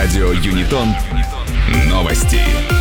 Радио Юнитон. Новости.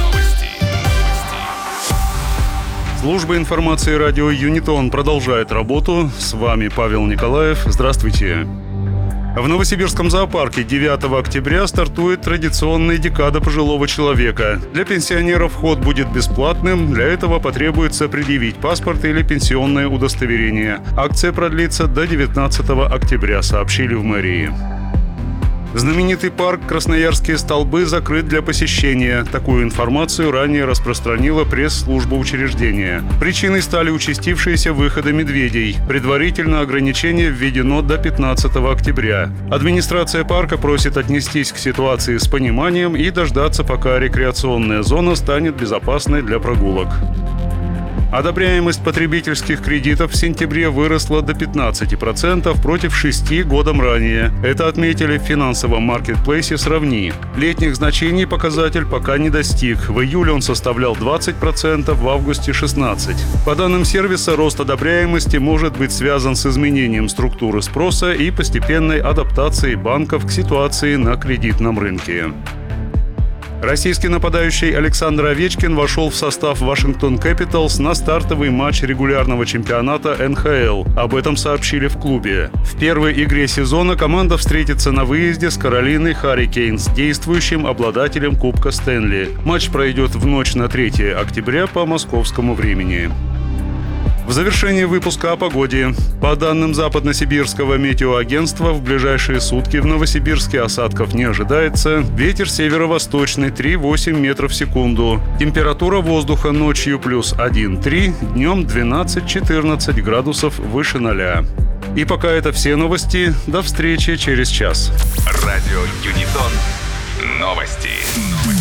Служба информации радио Юнитон продолжает работу. С вами Павел Николаев. Здравствуйте. В Новосибирском зоопарке 9 октября стартует традиционная декада пожилого человека. Для пенсионеров вход будет бесплатным. Для этого потребуется предъявить паспорт или пенсионное удостоверение. Акция продлится до 19 октября, сообщили в мэрии. Знаменитый парк «Красноярские столбы» закрыт для посещения. Такую информацию ранее распространила пресс-служба учреждения. Причиной стали участившиеся выходы медведей. Предварительно ограничение введено до 15 октября. Администрация парка просит отнестись к ситуации с пониманием и дождаться, пока рекреационная зона станет безопасной для прогулок. Одобряемость потребительских кредитов в сентябре выросла до 15% против 6% годом ранее. Это отметили в финансовом маркетплейсе «Сравни». Летних значений показатель пока не достиг. В июле он составлял 20%, в августе – 16%. По данным сервиса, рост одобряемости может быть связан с изменением структуры спроса и постепенной адаптацией банков к ситуации на кредитном рынке. Российский нападающий Александр Овечкин вошел в состав Вашингтон Кэпиталс на стартовый матч регулярного чемпионата НХЛ. Об этом сообщили в клубе. В первой игре сезона команда встретится на выезде с Каролиной Харрикейнс, действующим обладателем Кубка Стэнли. Матч пройдет в ночь на 3 октября по московскому времени. В завершении выпуска о погоде. По данным Западно-Сибирского метеоагентства, в ближайшие сутки в Новосибирске осадков не ожидается. Ветер северо-восточный 3,8 метров в секунду. Температура воздуха ночью плюс 1,3, днем 12-14 градусов выше 0. И пока это все новости. До встречи через час. Радио Юнитон. Новости.